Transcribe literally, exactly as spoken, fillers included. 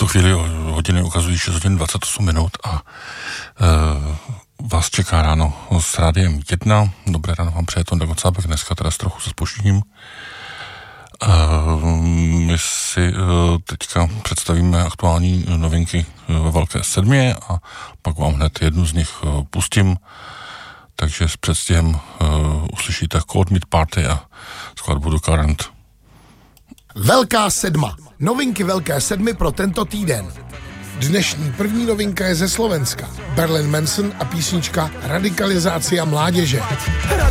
tu chvíli hodiny ukazují šest hodin dvacet osm minut a uh, vás čeká ráno s Rádiem jedna. Dobré ráno vám přeje Tonda Kocábek, dneska teda s trochu se zpožděním. Uh, my si uh, teďka představíme aktuální novinky ve Velké sedmě a pak vám hned jednu z nich uh, pustím. Takže s předstihem uh, uslyšíte Cold Meat Party a skladbu The Current. Velká sedma. Novinky Velké sedmi pro tento týden. Dnešní první novinka je ze Slovenska. Marilyn Manson a písnička Radikalizácia mládeže.